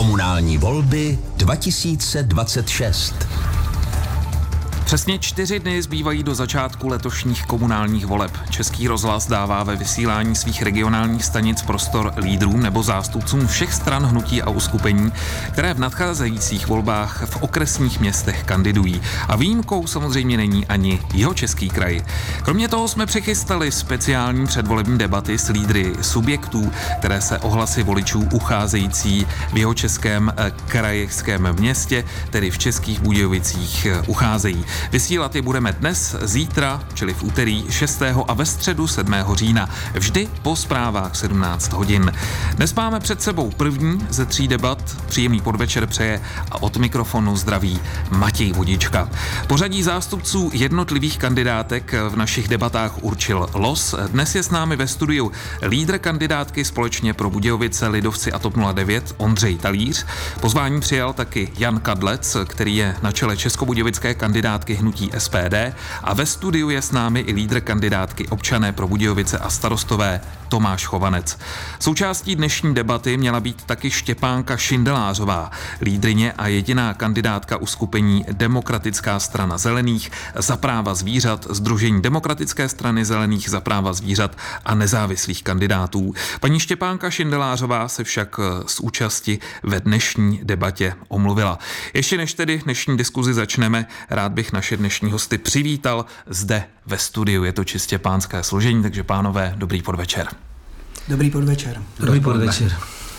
Komunální volby 2026. Přesně 4 dny zbývají do začátku letošních komunálních voleb. Český rozhlas dává ve vysílání svých regionálních stanic prostor lídrům nebo zástupcům všech stran, hnutí a uskupení, které v nadcházejících volbách v okresních městech kandidují. A výjimkou samozřejmě není ani Jihočeský kraj. Kromě toho jsme přichystali speciální předvolební debaty s lídry subjektů, které se o hlasy voličů ucházející v Jihočeském krajském městě, tedy v Českých Budějovicích, ucházejí. Vysílat je budeme dnes, zítra, čili v úterý 6. a ve středu 7. října, vždy po zprávách 17 hodin. Dnes máme před sebou první ze 3 debat, příjemný podvečer přeje a od mikrofonu zdraví Matěj Vodička. Pořadí zástupců jednotlivých kandidátek v našich debatách určil los. Dnes je s námi ve studiu lídr kandidátky Společně pro Budějovice, lidovci a TOP 09 Ondřej Talíř. Pozvání přijal taky Jan Kadlec, který je na čele českobudějovické kandidátky hnutí SPD, a ve studiu je s námi i lídr kandidátky Občané pro Budějovice a Starostové Tomáš Chovanec. Součástí dnešní debaty měla být taky Štěpánka Šindelářová, lídryně a jediná kandidátka uskupení Demokratická strana zelených, Za práva zvířat, Sdružení Demokratické strany zelených, Za práva zvířat a nezávislých kandidátů. Paní Štěpánka Šindelářová se však z účasti ve dnešní debatě omluvila. Ještě než tedy dnešní diskuzi začneme, rád bych naše dnešní hosty přivítal zde ve studiu. Je to čistě pánské složení, takže pánové, dobrý podvečer. Dobrý podvečer. Dobrý podvečer.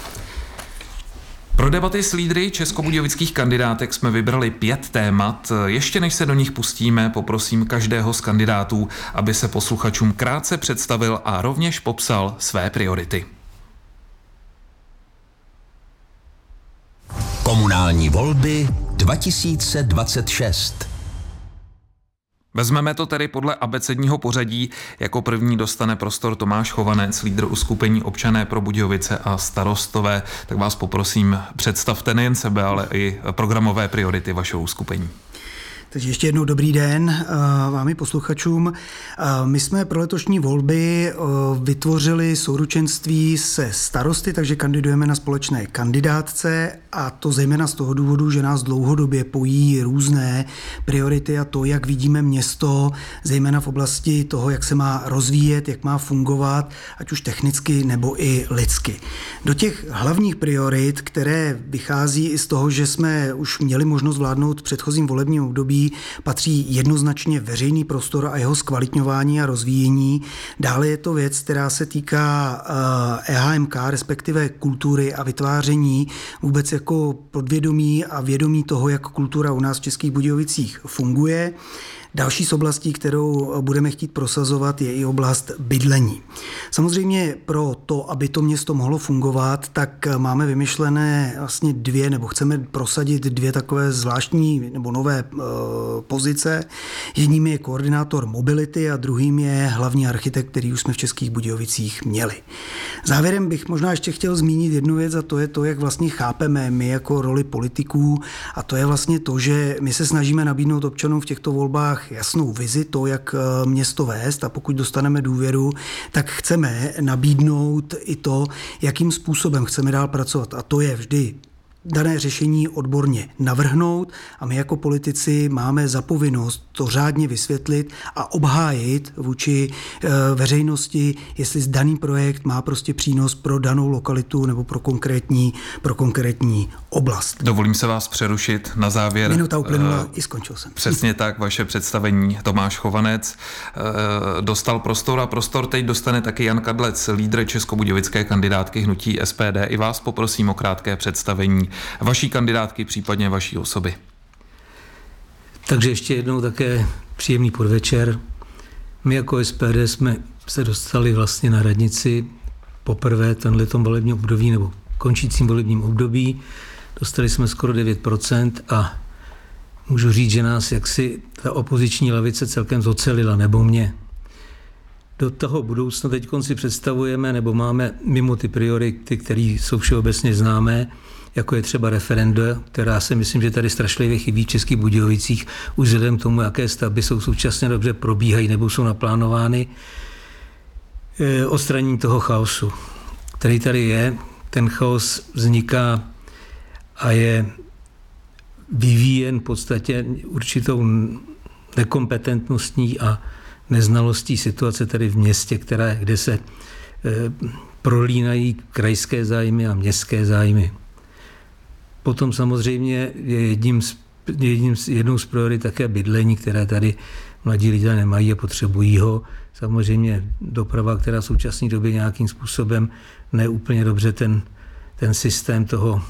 Pro debaty s lídry českobudějovických kandidátek jsme vybrali 5 témat. Ještě než se do nich pustíme, poprosím každého z kandidátů, aby se posluchačům krátce představil a rovněž popsal své priority. Komunální volby 2026. Vezmeme to tedy podle abecedního pořadí. Jako první dostane prostor Tomáš Chovanec, lídr uskupení Občané pro Budějovice a Starostové. Tak vás poprosím, představte nejen sebe, ale i programové priority vašeho uskupení. Takže ještě jednou dobrý den vám i posluchačům. My jsme pro letošní volby vytvořili souručenství se starosty, takže kandidujeme na společné kandidátce, a to zejména z toho důvodu, že nás dlouhodobě pojí různé priority a to, jak vidíme město, zejména v oblasti toho, jak se má rozvíjet, jak má fungovat, ať už technicky nebo i lidsky. Do těch hlavních priorit, které vychází i z toho, že jsme už měli možnost vládnout v předchozím volebním období, patří jednoznačně veřejný prostor a jeho zkvalitňování a rozvíjení. Dále je to věc, která se týká EHMK, respektive kultury a vytváření vůbec jako podvědomí a vědomí toho, jak kultura u nás v Českých Budějovicích funguje. Další z oblastí, kterou budeme chtít prosazovat, je i oblast bydlení. Samozřejmě pro to, aby to město mohlo fungovat, tak máme vymyšlené vlastně 2, nebo chceme prosadit 2 takové zvláštní nebo nové pozice. Jedním je koordinátor mobility a druhým je hlavní architekt, který už jsme v Českých Budějovicích měli. Závěrem bych možná ještě chtěl zmínit jednu věc, a to je to, jak vlastně chápeme my jako roli politiků, a to je vlastně to, že my se snažíme nabídnout občanům v těchto volbách jasnou vizi, to, jak město vést, a pokud dostaneme důvěru, tak chceme nabídnout i to, jakým způsobem chceme dál pracovat. A to je vždy dané řešení odborně navrhnout, a my jako politici máme za povinnost to řádně vysvětlit a obhájit vůči veřejnosti, jestli daný projekt má prostě přínos pro danou lokalitu nebo pro konkrétní oblast. Dovolím se vás přerušit na závěr. Minuta uplynula, i skončil jsem. Přesně tak, vaše představení. Tomáš Chovanec dostal prostor a prostor teď dostane taky Jan Kadlec, lídr českobudějovické kandidátky hnutí SPD. I vás poprosím o krátké představení vaší kandidátky, případně vaší osoby. Takže ještě jednou také příjemný podvečer. My jako SPD jsme se dostali vlastně na radnici poprvé tenhletom volebním období nebo končícím volebním období. Dostali jsme skoro 9% a můžu říct, že nás jaksi ta opoziční lavice celkem zocelila, nebo mě. Do toho budoucna teď si představujeme, nebo máme mimo ty priority, které jsou všeobecně známé, jako je třeba referenda, která se myslím, že tady strašlivě chybí v Českých Budějovicích, už vzhledem k tomu, jaké stavby jsou současně dobře probíhají nebo jsou naplánovány, odstranění toho chaosu, který tady je. Ten chaos vzniká a je vyvíjen v podstatě určitou nekompetentností a neznalostí situace tady v městě, kde se prolínají krajské zájmy a městské zájmy. Potom samozřejmě je jednou z priorit také bydlení, které tady mladí lidé nemají a potřebují ho. Samozřejmě doprava, která v současné době nějakým způsobem neúplně dobře ten systém toho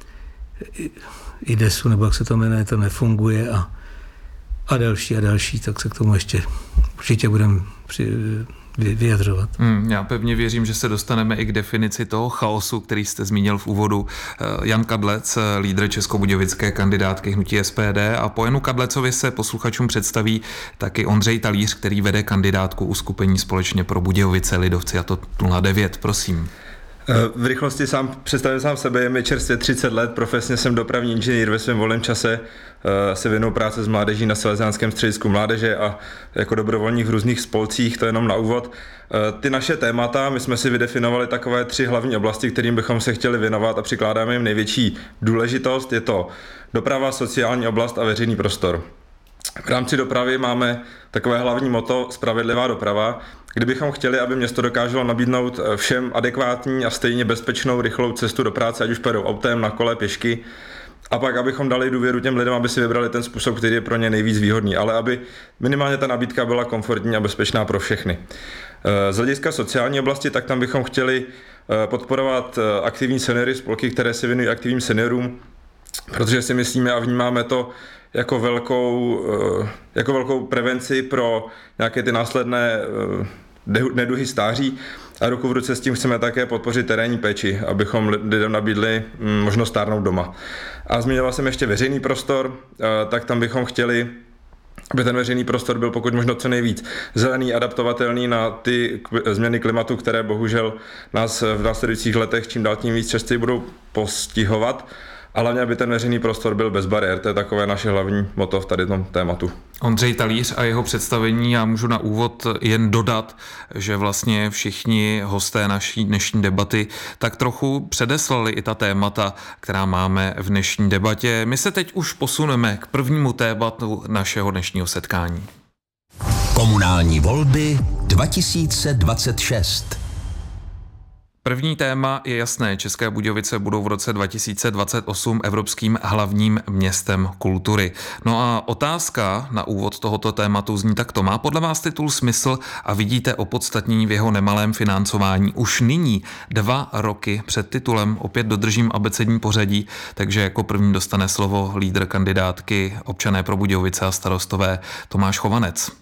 IDESu, nebo jak se to jmenuje, to nefunguje a další, tak se k tomu ještě určitě budeme vyjadřovat. Já pevně věřím, že se dostaneme i k definici toho chaosu, který jste zmínil v úvodu. Jan Kadlec, lídr českobudějovické kandidátky hnutí SPD, a po Janu Kadlecovi se posluchačům představí taky Ondřej Talíř, který vede kandidátku uskupení Společně pro Budějovice lidovci, a to 09. Prosím. V rychlosti představím sám sebe, je mi čerstvě 30 let, profesně jsem dopravní inženýr, ve svém volném čase se věnuju práce s mládeží na Salesiánském středisku mládeže a jako dobrovolník v různých spolcích, to jenom na úvod. Ty naše témata, my jsme si vydefinovali takové 3 hlavní oblasti, kterým bychom se chtěli věnovat a přikládáme jim největší důležitost, je to doprava, sociální oblast a veřejný prostor. V rámci dopravy máme takové hlavní motto spravedlivá doprava, kdybychom chtěli, aby město dokázalo nabídnout všem adekvátní a stejně bezpečnou rychlou cestu do práce, ať už pojedou autem, na kole, pěšky, a pak abychom dali důvěru těm lidem, aby si vybrali ten způsob, který je pro ně nejvíc výhodný, ale aby minimálně ta nabídka byla komfortní a bezpečná pro všechny. Z hlediska sociální oblasti, tak tam bychom chtěli podporovat aktivní seniory, spolky, které se věnují aktivním seniorům, protože si myslíme a vnímáme to jako velkou prevenci pro nějaké ty následné neduhy stáří, a ruku v ruce s tím chceme také podpořit terénní péči, abychom lidem nabídli možnost stárnout doma. A zmiňoval jsem ještě veřejný prostor, tak tam bychom chtěli, aby ten veřejný prostor byl pokud možno co nejvíc zelený, adaptovatelný na ty změny klimatu, které bohužel nás v následujících letech čím dál tím víc častěji budou postihovat. A hlavně, aby ten veřejný prostor byl bez bariér, to je takové naše hlavní motto v tady tom tématu. Ondřej Talíř a jeho představení, já můžu na úvod jen dodat, že vlastně všichni hosté naší dnešní debaty tak trochu předeslali i ta témata, která máme v dnešní debatě. My se teď už posuneme k prvnímu tématu našeho dnešního setkání. Komunální volby 2026. První téma je jasné. České Budějovice budou v roce 2028 evropským hlavním městem kultury. No a otázka na úvod tohoto tématu zní takto. Má podle vás titul smysl a vidíte opodstatnění v jeho nemalém financování už nyní 2 roky před titulem? Opět dodržím abecední pořadí, takže jako první dostane slovo lídr kandidátky Občané pro Budějovice a starostové Tomáš Chovanec.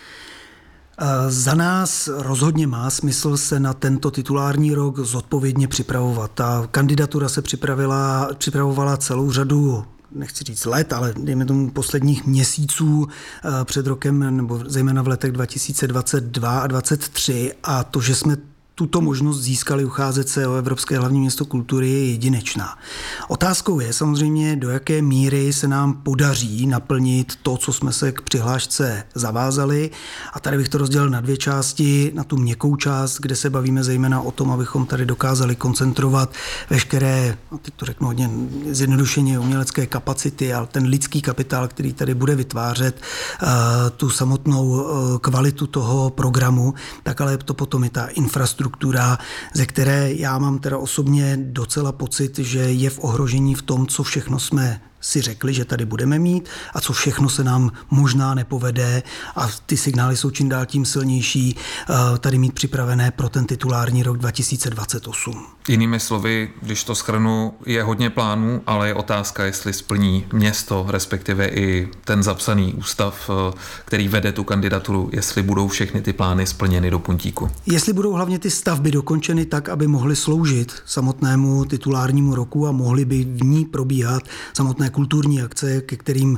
Za nás rozhodně má smysl se na tento titulární rok zodpovědně připravovat. Ta kandidatura se připravovala celou řadu, nechci říct let, ale dejme tomu posledních měsíců před rokem, nebo zejména v letech 2022 a 2023, a to, že jsme tuto možnost získali ucházet se o Evropské hlavní město kultury, je jedinečná. Otázkou je samozřejmě, do jaké míry se nám podaří naplnit to, co jsme se k přihlášce zavázali. A tady bych to rozdělil na 2 části. Na tu měkkou část, kde se bavíme zejména o tom, abychom tady dokázali koncentrovat veškeré, teď to řeknu hodně zjednodušeně, umělecké kapacity, ale ten lidský kapitál, který tady bude vytvářet tu samotnou kvalitu toho programu, tak ale to potom i ta infrastruktura, ze které já mám teda osobně docela pocit, že je v ohrožení v tom, co všechno jsme si řekli, že tady budeme mít a co všechno se nám možná nepovede, a ty signály jsou čím dál tím silnější, tady mít připravené pro ten titulární rok 2028. Jinými slovy, když to shrnu, je hodně plánů, ale je otázka, jestli splní město, respektive i ten zapsaný ústav, který vede tu kandidaturu, jestli budou všechny ty plány splněny do puntíku. Jestli budou hlavně ty stavby dokončeny tak, aby mohly sloužit samotnému titulárnímu roku a mohly by v ní probíhat samotné kulturní akce, ke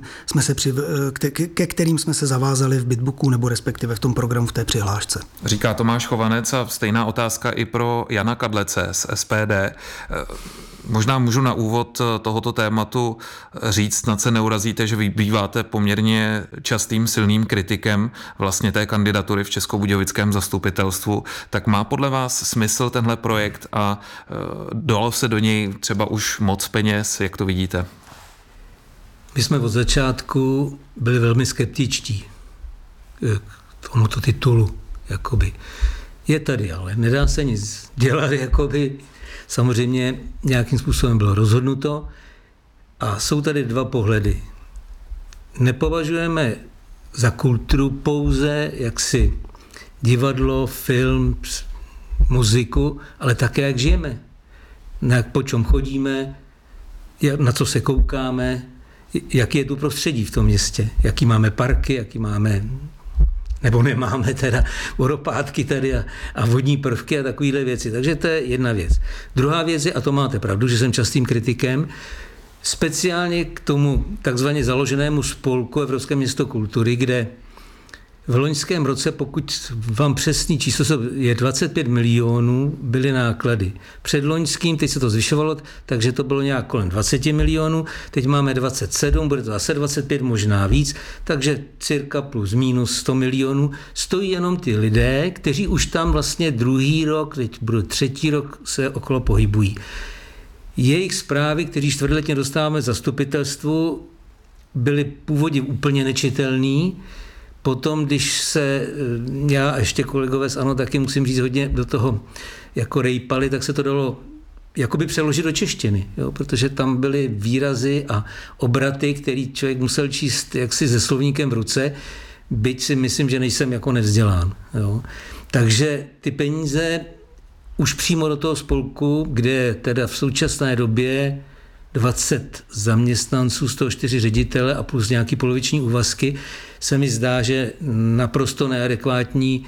kterým jsme se zavázali v Bitbooku nebo respektive v tom programu v té přihlášce. Říká Tomáš Chovanec a stejná otázka i pro Jana Kadlece z SPD. Možná můžu na úvod tohoto tématu říct, snad se neurazíte, že vy býváte poměrně častým silným kritikem vlastně té kandidatury v Českobudějovickém zastupitelstvu. Tak má podle vás smysl tenhle projekt a dalo se do něj třeba už moc peněz, jak to vidíte? My jsme od začátku byli velmi skeptičtí k tomuto titulu. Jakoby. Je tady, ale nedá se nic dělat, jakoby. Samozřejmě nějakým způsobem bylo rozhodnuto a jsou tady dva pohledy. Nepovažujeme za kulturu pouze jaksi divadlo, film, muziku, ale také jak žijeme, po čem chodíme, na co se koukáme, jaký je tu prostředí v tom městě, jaký máme parky, jaký máme nebo nemáme teda vodopádky tady a vodní prvky a takovéhle věci. Takže to je jedna věc. Druhá věc je, a to máte pravdu, že jsem častým kritikem, speciálně k tomu takzvaně založenému spolku Evropské město kultury, kde v loňském roce, pokud vám přesný číslo je 25 milionů, byly náklady. Před loňským, teď se to zvyšovalo, takže to bylo nějak kolem 20 milionů, teď máme 27, bude to zase 25, možná víc, takže cirka plus minus 100 milionů. Stojí jenom ty lidé, kteří už tam vlastně druhý rok, teď bude třetí rok, se okolo pohybují. Jejich zprávy, které čtvrtletně dostáváme zastupitelstvu, byly původně úplně nečitelný. Potom, když se já a ještě kolegové z ANO taky musím říct hodně do toho jako rejpali, tak se to dalo jakoby přeložit do češtiny, jo? Protože tam byly výrazy a obraty, který člověk musel číst jaksi se slovníkem v ruce, byť si myslím, že nejsem jako nevzdělán. Jo? Takže ty peníze už přímo do toho spolku, kde teda v současné době 20 zaměstnanců, 104 ředitele a plus nějaký poloviční úvazky, se mi zdá, že naprosto neadekvátní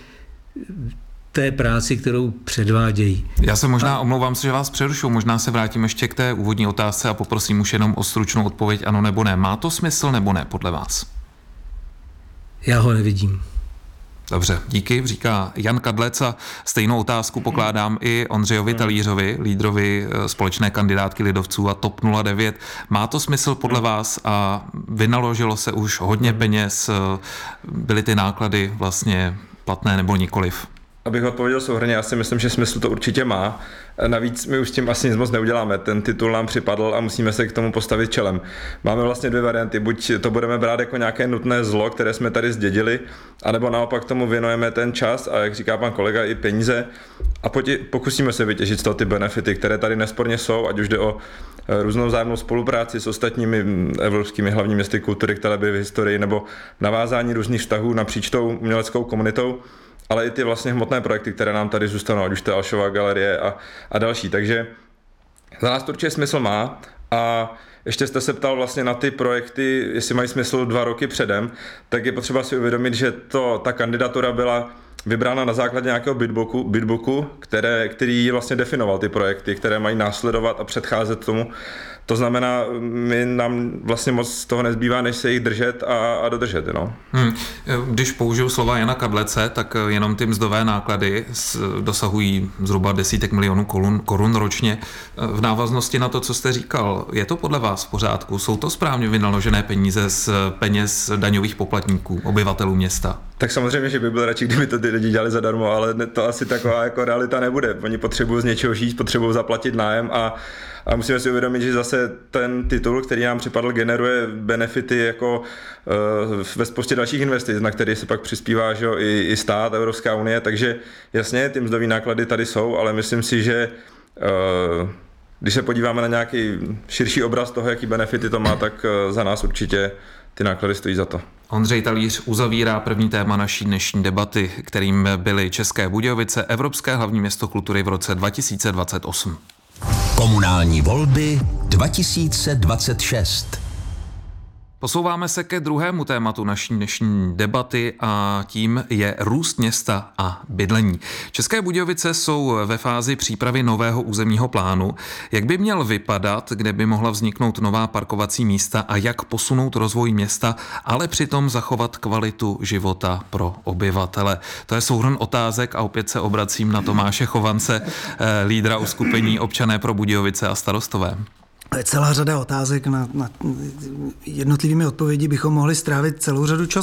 té práci, kterou předvádějí. Já se možná omlouvám se, že vás přerušu, možná se vrátím ještě k té úvodní otázce a poprosím už jenom o stručnou odpověď ano nebo ne. Má to smysl nebo ne podle vás? Já ho nevidím. Dobře, díky, říká Jan Kadlec a stejnou otázku pokládám i Ondřejovi Talířovi, lídrovi společné kandidátky lidovců a TOP 09. Má to smysl podle vás a vynaložilo se už hodně peněz, byly ty náklady vlastně platné nebo nikoliv? Abych odpověděl souhrnně, já si myslím, že smysl to určitě má. Navíc my už s tím asi nic moc neuděláme. Ten titul nám připadl a musíme se k tomu postavit čelem. Máme vlastně dvě varianty. Buď to budeme brát jako nějaké nutné zlo, které jsme tady zdědili, anebo naopak tomu věnujeme ten čas a jak říká pan kolega i peníze a pokusíme se vytěžit z toho ty benefity, které tady nesporně jsou, ať už jde o různou vzájemnou spolupráci s ostatními evropskými hlavními městy kultury, které by v historii, nebo navázání různých vztahů napříč tou uměleckou komunitou, ale i ty vlastně hmotné projekty, které nám tady zůstanou, ať už to je Alšová galerie a další. Takže za nás to určitě smysl má a ještě jste se ptal vlastně na ty projekty, jestli mají smysl 2 roky předem, tak je potřeba si uvědomit, že ta kandidatura byla vybrána na základě nějakého bitbooku, který vlastně definoval ty projekty, které mají následovat a předcházet tomu. To znamená, nám vlastně moc toho nezbývá, než se jich držet a dodržet. No. Když použiju slova Jana Kadlece, tak jenom ty mzdové náklady dosahují zhruba desítek milionů korun ročně. V návaznosti na to, co jste říkal, je to podle vás v pořádku? Jsou to správně vynaložené peníze z peněz daňových poplatníků, obyvatelů města? Tak samozřejmě, že by byl radši, kdyby to ty lidi dělali zadarmo, ale to asi taková jako realita nebude. Oni potřebují z něčeho žít, potřebují zaplatit nájem a musíme si uvědomit, že zase ten titul, který nám připadl, generuje benefity jako ve spoustě dalších investic, na které se pak přispívá, že jo, i stát, Evropská unie, takže jasně, ty mzdové náklady tady jsou, ale myslím si, že když se podíváme na nějaký širší obraz toho, jaký benefity to má, tak za nás určitě ty náklady stojí za to. Ondřej Talíř uzavírá první téma naší dnešní debaty, kterým byly České Budějovice, Evropské hlavní město kultury v roce 2028. Komunální volby 2026. Posouváme se ke druhému tématu naší dnešní debaty a tím je růst města a bydlení. České Budějovice jsou ve fázi přípravy nového územního plánu. Jak by měl vypadat, kde by mohla vzniknout nová parkovací místa a jak posunout rozvoj města, ale přitom zachovat kvalitu života pro obyvatele? To je souhrn otázek a opět se obracím na Tomáše Chovance, lídra uskupení Občané pro Budějovice a starostové. To je celá řada otázek, na jednotlivými odpovědi bychom mohli strávit celou řadu času.